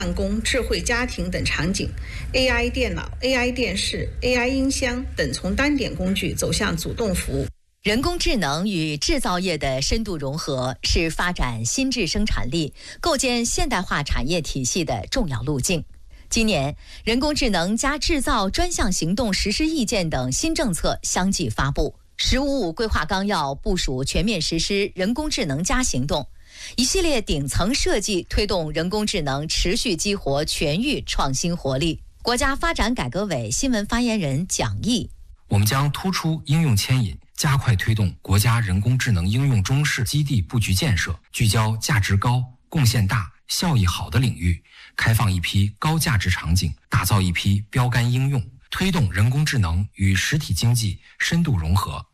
办公、智慧家庭等场景 ，AI 电脑、AI 电视、AI 音箱等从单点工具走向主动服务。 人工智能与制造业的深度融合，是发展新质生产力、构建现代化产业体系的重要路径。今年，人工智能加制造专项行动实施意见等新政策相继发布。“15+5”规划纲要部署全面实施人工智能加行动，一系列顶层设计推动人工智能持续激活全域创新活力。国家发展改革委新闻发言人蒋毅： 我们将突出应用牵引，加快推动国家人工智能应用中试基地布局建设，聚焦价值高、贡献大、效益好的领域，开放一批高价值场景，打造一批标杆应用，推动人工智能与实体经济深度融合。